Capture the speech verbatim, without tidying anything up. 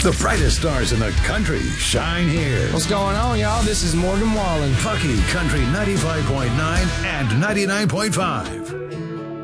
The brightest stars in the country shine here. What's going on, y'all? This is Morgan Wallen. Pucky Country ninety-five point nine and ninety-nine point five.